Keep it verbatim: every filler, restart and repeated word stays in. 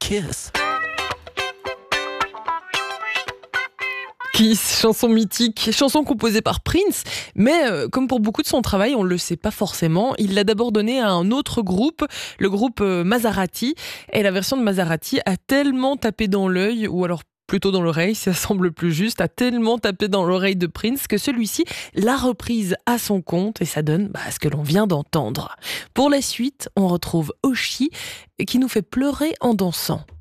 Kiss. Kiss, chanson mythique, chanson composée par Prince, mais euh, comme pour beaucoup de son travail, on ne le sait pas forcément. Il l'a d'abord donné à un autre groupe, le groupe euh, Maserati, et la version de Maserati a tellement tapé dans l'œil, ou alors plutôt dans l'oreille, ça semble plus juste, a tellement tapé dans l'oreille de Prince que celui-ci l'a reprise à son compte, et ça donne bah, ce que l'on vient d'entendre. Pour la suite, on retrouve Oshi, qui nous fait pleurer en dansant.